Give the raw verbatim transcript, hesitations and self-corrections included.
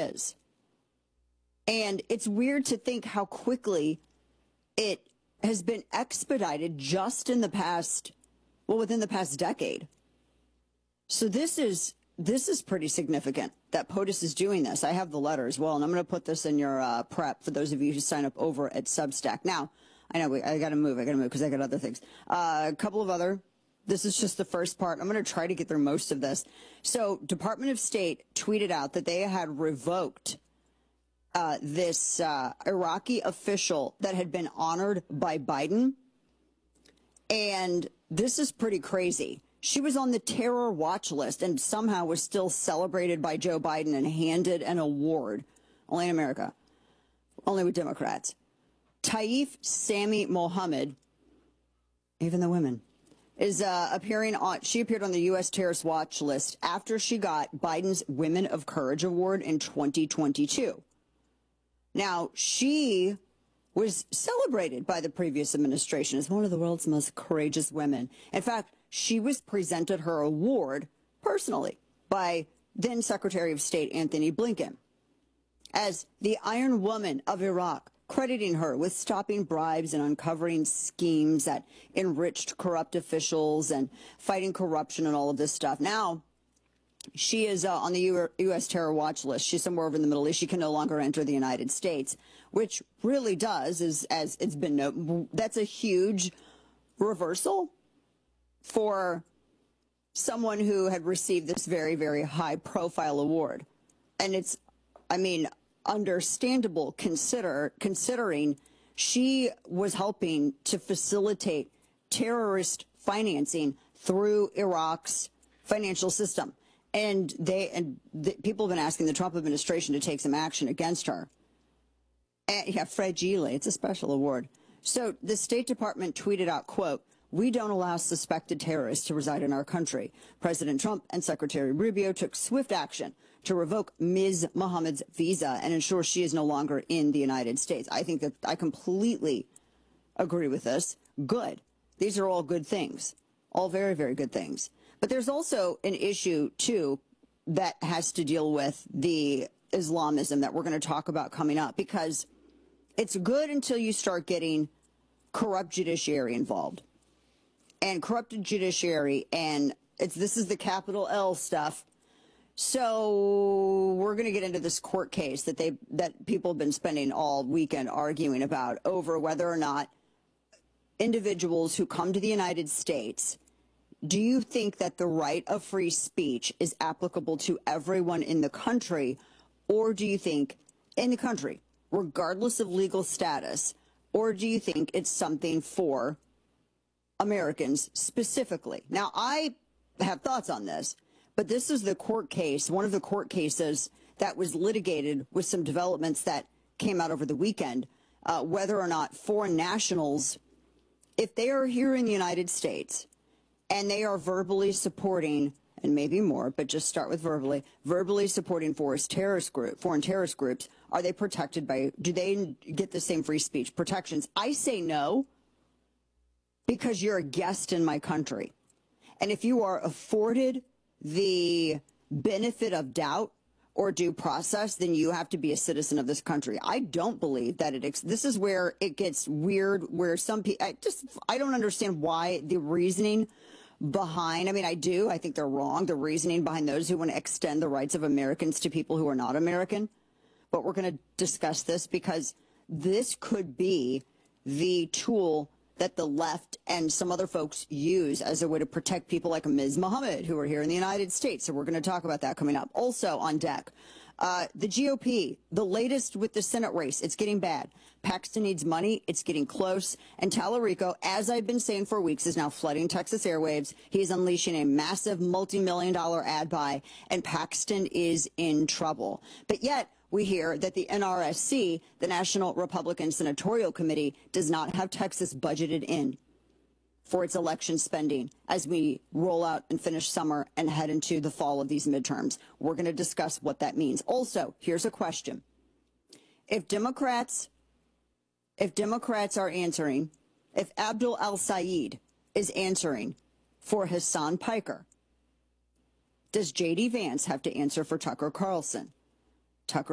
is. And it's weird to think how quickly it has been expedited just in the past, well, within the past decade. So this is this is pretty significant that POTUS is doing this. I have the letter as well, and I'm going to put this in your uh, prep for those of you who sign up over at Substack. Now, I know we, I got to move. I got to move because I got other things. Uh, a couple of other. This is just the first part. I'm going to try to get through most of this. So, Department of State tweeted out that they had revoked uh, this uh, Iraqi official that had been honored by Biden, and this is pretty crazy. She was on the terror watch list and somehow was still celebrated by Joe Biden and handed an award. Only in America. Only with Democrats. Taif Sami Mohammed, even the women, is uh, appearing on, she appeared on the U S terrorist watch list after she got Biden's Women of Courage Award in twenty twenty-two. Now, she was celebrated by the previous administration as one of the world's most courageous women. In fact, she was presented her award personally by then Secretary of State Anthony Blinken as the Iron Woman of Iraq, crediting her with stopping bribes and uncovering schemes that enriched corrupt officials and fighting corruption and all of this stuff. Now, she is uh, on the U S terror watch list. She's somewhere over in the Middle East. She can no longer enter the United States, which really does, is, as it's been noted, that's a huge reversal for someone who had received this very, very high-profile award. And it's, I mean, understandable consider considering she was helping to facilitate terrorist financing through Iraq's financial system. And they and the, people have been asking the Trump administration to take some action against her. And, yeah, fragile. It's a special award. So the State Department tweeted out, quote, "We don't allow suspected terrorists to reside in our country." President Trump and Secretary Rubio took swift action to revoke Miz Mohammed's visa and ensure she is no longer in the United States. I think that I completely agree with this. Good. These are all good things. All very, very good things. But there's also an issue, too, that has to deal with the Islamism that we're going to talk about coming up, because it's good until you start getting corrupt judiciary involved. And corrupted judiciary, and it's this is the capital L stuff. So we're going to get into this court case that they that people have been spending all weekend arguing about over whether or not individuals who come to the United States, do you think that the right of free speech is applicable to everyone in the country, or do you think in the country, regardless of legal status, or do you think it's something for Americans specifically? Now, I have thoughts on this, but this is the court case, one of the court cases that was litigated with some developments that came out over the weekend, uh, whether or not foreign nationals, if they are here in the United States and they are verbally supporting, and maybe more, but just start with verbally, verbally supporting forest terrorist group, foreign terrorist groups, are they protected by, do they get the same free speech protections? I say no, because you're a guest in my country. And if you are afforded the benefit of doubt or due process, then you have to be a citizen of this country. I don't believe that it, ex this is where it gets weird, where some people, I just, I don't understand why the reasoning behind, I mean, I do, I think they're wrong, the reasoning behind those who want to extend the rights of Americans to people who are not American. But we're going to discuss this because this could be the tool that the left and some other folks use as a way to protect people like Miz Mohammed, who are here in the United States. So we're going to talk about that coming up. Also on deck, uh, the G O P, the latest with the Senate race, it's getting bad. Paxton needs money. It's getting close. And Tallarico, as I've been saying for weeks, is now flooding Texas airwaves. He's unleashing a massive multi-million dollar ad buy, and Paxton is in trouble. But yet, we hear that the N R S C, the National Republican Senatorial Committee, does not have Texas budgeted in for its election spending as we roll out and finish summer and head into the fall of these midterms. We're going to discuss what that means. Also, here's a question. If Democrats, if Democrats are answering, if Abdul El-Sayed is answering for Hasan Piker, does J D Vance have to answer for Tucker Carlson?